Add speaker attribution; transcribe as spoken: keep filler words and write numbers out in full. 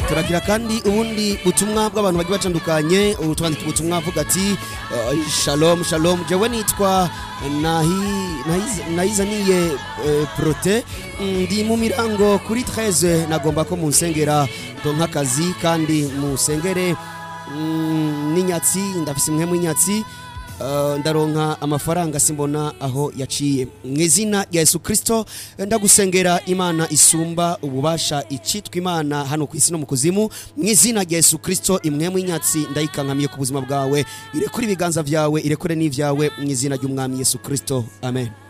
Speaker 1: turagira kandi ubundi butumwa bw'abantu bagiye batandukanye utwandika ubutumwa avuga ati uh, shalom shalom jewe nitwa nahi nahizaniye uh, prote ndi mu mirango kuri treize nagomba ko munsengera donka kazi kandi musengere mm, n'inyatsi ndafise mwe mu inyatsi Uh, ndaronka amafaranga simbona aho yaciye mwizina ya Yesu Kristo ndagusengera Imana isumba ububasha icitwa Imana hano ku isi no mu kuzimu mwizina ya Yesu Kristo imwe mu inyatsi ndayikankamiye ku buzima bwawe irekure ibiganza vyawe irekure n'ivyawe mwizina ry'umwami Yesu Kristo amen.